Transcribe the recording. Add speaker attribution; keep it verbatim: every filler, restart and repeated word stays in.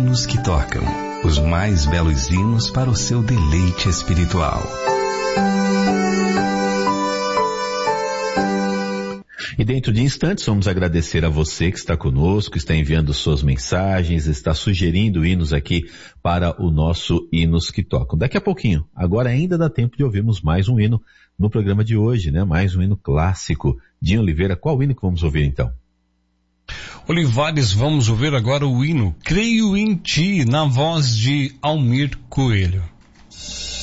Speaker 1: hinos que tocam, os mais belos hinos para o seu deleite espiritual.
Speaker 2: E dentro de instantes vamos agradecer a você que está conosco, está enviando suas mensagens, está sugerindo hinos aqui para o nosso Hinos que Tocam. Daqui a pouquinho, agora ainda dá tempo de ouvirmos mais um hino no programa de hoje, né? Mais um hino clássico. Dinho Oliveira, qual hino que vamos ouvir então?
Speaker 3: Olivares, vamos ouvir agora o hino Creio em Ti, na voz de Almir Coelho.